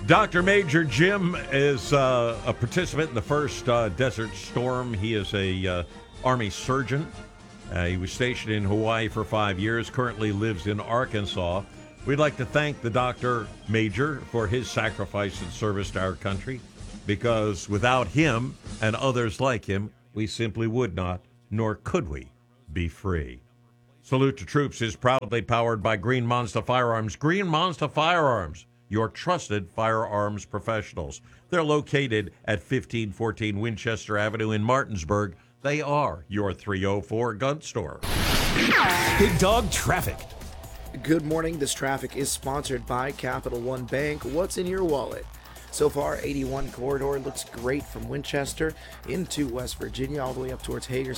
Dr. Major Jim is a participant in the first Desert Storm. He is a Army surgeon. He was stationed in Hawaii for 5 years, currently lives in Arkansas. We'd like to thank the Dr. Major for his sacrifice and service to our country, because without him and others like him, we simply would not, nor could we, be free. Salute to Troops is proudly powered by Green Monster Firearms. Green Monster Firearms, your trusted firearms professionals. They're located at 1514 Winchester Avenue in Martinsburg. They are your 304 gun store. Big Dog Traffic. Good morning. This traffic is sponsored by Capital One Bank. What's in your wallet? So far, 81 corridor looks great from Winchester into West Virginia, all the way up towards Hagerstown.